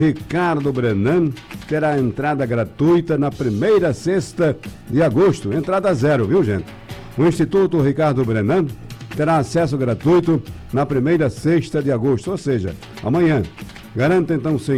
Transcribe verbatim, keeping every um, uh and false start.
Ricardo Brenan terá entrada gratuita na primeira sexta de agosto. Entrada zero, viu, gente? O Instituto Ricardo Brenan terá acesso gratuito na primeira sexta de agosto, ou seja, amanhã. Garanta então seu